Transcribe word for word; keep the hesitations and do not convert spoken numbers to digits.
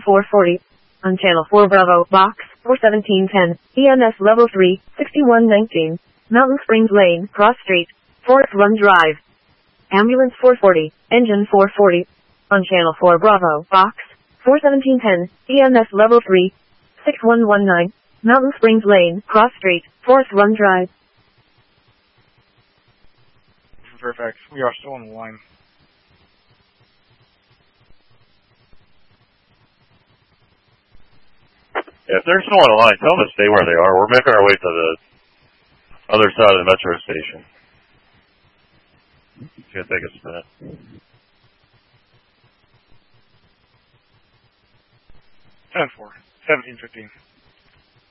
four forty. On channel four Bravo, box, four seventeen ten, E M S level three, sixty-one nineteen, Mountain Springs Lane, Cross Street, Forest Run Drive. Ambulance four forty, engine four forty. On channel four Bravo, box, four seventeen ten, E M S level three, six one one nine, Mountain Springs Lane, Cross Street, Forest Run Drive. Fairfax, we are still on the line. If they're still on the line, tell them to stay where they are. We're making our way to the other side of the metro station. It's going to take us a minute. ten four, seventeen fifteen.